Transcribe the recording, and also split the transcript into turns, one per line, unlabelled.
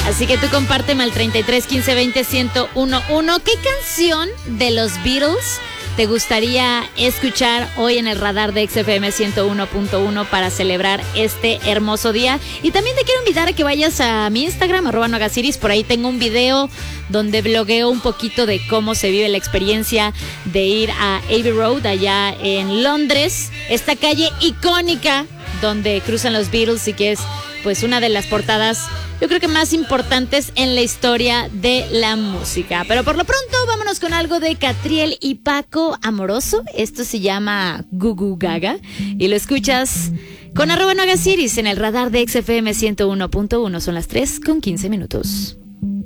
Así que tú compárteme al 33 15 20 1011. ¿Qué canción de los Beatles te gustaría escuchar hoy en el radar de XFM 101.1 para celebrar este hermoso día? Y también te quiero invitar a que vayas a mi Instagram, @nogasiris. Por ahí tengo un video donde blogueo un poquito de cómo se vive la experiencia de ir a Abbey Road allá en Londres, esta calle icónica donde cruzan los Beatles y que es pues una de las portadas, yo creo que más importantes en la historia de la música. Pero por lo pronto, vámonos con algo de Catriel y Paco Amoroso. Esto se llama Gugu Gaga y lo escuchas con @nogasiris en el radar de XFM 101.1. Son las 3:15.